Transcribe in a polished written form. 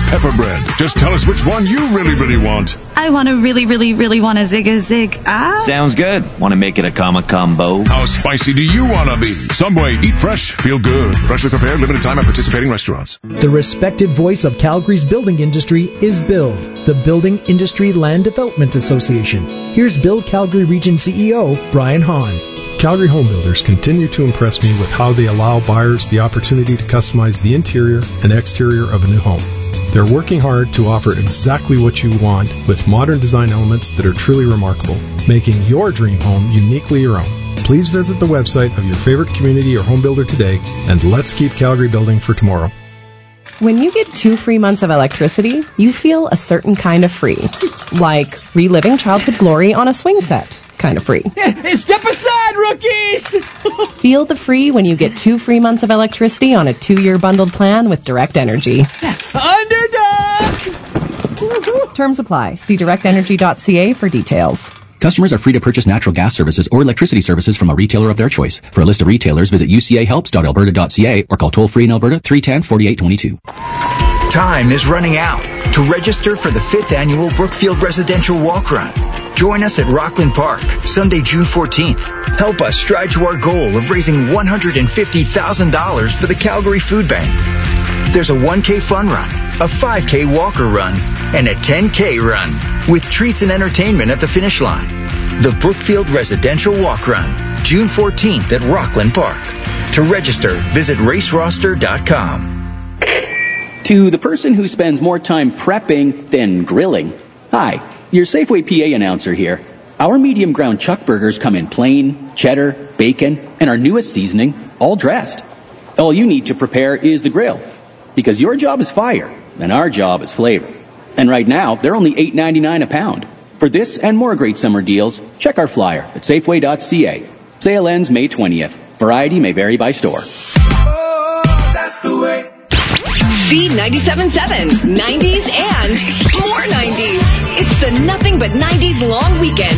pepper bread. Just tell us which one you really, really want. I want to really want a Zig. Sounds good. Want to make it a combo? How spicy do you want to be? Subway, eat fresh, feel good. Freshly prepared, limited time at participating restaurants. The respected voice of Calgary's building industry is BUILD, the Building Industry Land Development Association. Here's BUILD Calgary Region CEO, Brian Hahn. Calgary home builders continue to impress me with how they allow buyers the opportunity to customize the interior and exterior of a new home. They're working hard to offer exactly what you want with modern design elements that are truly remarkable, making your dream home uniquely your own. Please visit the website of your favorite community or home builder today, and let's keep Calgary building for tomorrow. When you get 2 free months of electricity, you feel a certain kind of free. Like reliving childhood glory on a swing set. Kind of free. Step aside, rookies! Feel the free when you get 2 free months of electricity on a 2-year bundled plan with Direct Energy. Underdog! Terms apply. See directenergy.ca for details. Customers are free to purchase natural gas services or electricity services from a retailer of their choice. For a list of retailers, visit ucahelps.alberta.ca or call toll-free in Alberta 310-4822. Time is running out to register for the 5th Annual Brookfield Residential Walk Run. Join us at Rockland Park, Sunday, June 14th. Help us strive to our goal of raising $150,000 for the Calgary Food Bank. There's a 1K fun run, a 5K walker run, and a 10K run, with treats and entertainment at the finish line. The Brookfield Residential Walk Run, June 14th at Rockland Park. To register, visit raceroster.com. To the person who spends more time prepping than grilling. Hi, your Safeway PA announcer here. Our medium ground chuck burgers come in plain, cheddar, bacon, and our newest seasoning, all dressed. All you need to prepare is the grill. Because your job is fire, and our job is flavor. And right now, they're only $8.99 a pound. For this and more great summer deals, check our flyer at Safeway.ca. Sale ends May 20th. Variety may vary by store. Oh, that's the way. B97.7, 90s and more 90s. It's the Nothing But 90s long weekend